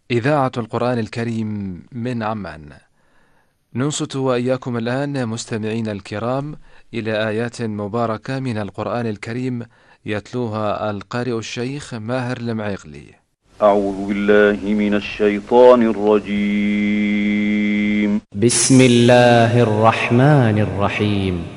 إذاعة القرآن الكريم من عمان. ننصت وإياكم الآن مستمعين الكرام إلى آيات مباركة من القرآن الكريم يتلوها القارئ الشيخ ماهر المعيقلي. أعوذ بالله من الشيطان الرجيم. بسم الله الرحمن الرحيم.